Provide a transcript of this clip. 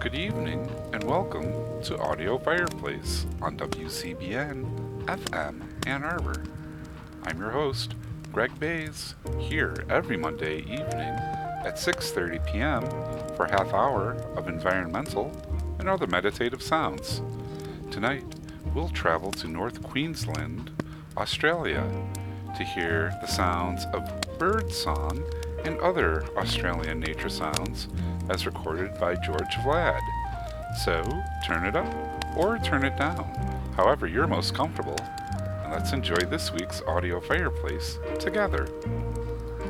Good evening and welcome to Audio Fireplace on WCBN FM Ann Arbor. I'm your host, Greg Bays, here every Monday evening at 6:30 p.m. for a half hour of environmental and other meditative sounds. Tonight, we'll travel to North Queensland, Australia, to hear the sounds of bird song and other Australian nature sounds as recorded by George Vlad. So, turn it up or turn it down, however you're most comfortable, and let's enjoy this week's audio fireplace together.